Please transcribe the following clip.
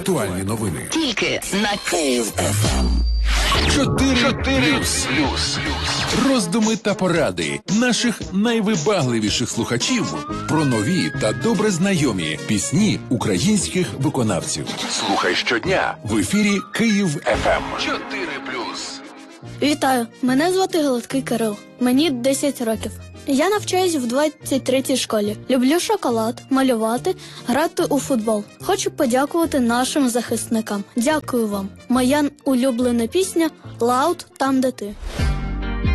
Актуальні новини. Тільки на Київ ФМ. 4+. Роздуми та поради наших найвибагливіших слухачів про нові та добре знайомі пісні українських виконавців. Слухай щодня в ефірі Київ ФМ. 4+. Вітаю, мене звати Гладкий Кирил. Мені 10 років. Я навчаюсь в 23-й школі. Люблю шоколад, малювати, грати у футбол. Хочу подякувати нашим захисникам. Дякую вам. Моя улюблена пісня «Loud, там де ти».